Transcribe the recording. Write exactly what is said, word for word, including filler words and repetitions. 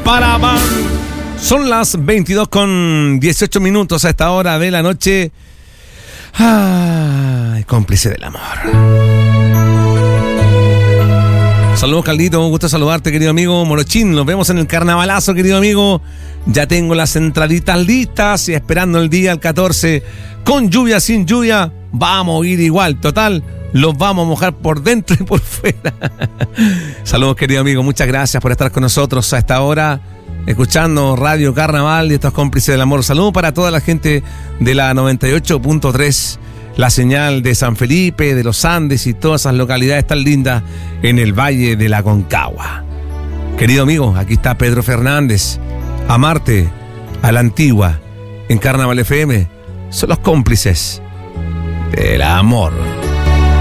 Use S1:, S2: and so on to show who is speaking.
S1: para van. Son las veintidós con dieciocho minutos a esta hora de la noche. Ay, cómplice del amor. Saludos, Caldito, un gusto saludarte, querido amigo Morochín. Nos vemos en el carnavalazo, querido amigo. Ya tengo las entraditas listas y esperando el día el catorce. Con lluvia, sin lluvia, vamos a ir igual. Total, los vamos a mojar por dentro y por fuera. Saludos, querido amigo, muchas gracias por estar con nosotros a esta hora, escuchando Radio Carnaval y estos cómplices del amor. Saludos para toda la gente de la noventa y ocho punto tres, la señal de San Felipe, de los Andes y todas esas localidades tan lindas en el Valle de la Aconcagua. Querido amigo, aquí está Pedro Fernández. Amarte a la antigua en Carnaval F M son los cómplices del amor.